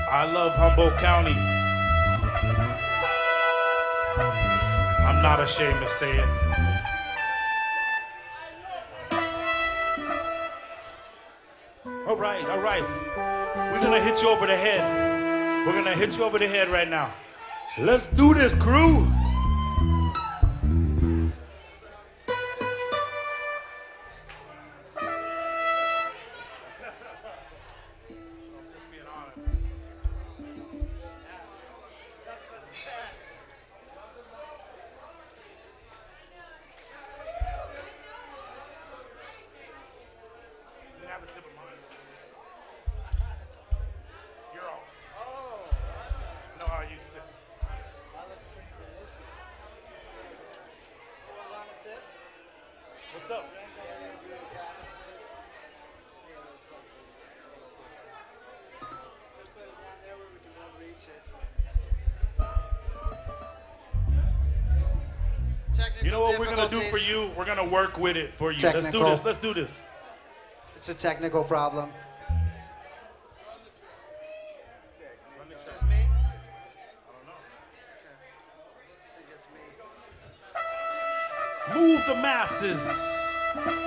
I love Humboldt County. I'm not ashamed to say it. All right, all right. We're gonna hit you over the head. We're gonna hit you over the head right now. Let's do this, crew. What's up? Just put it down there where we can all reach it. You know what we're gonna do for you? We're gonna work with it for you. Let's do this. Let's do this. It's a technical problem. Just me? I don't know. I think it's me. Move the masses.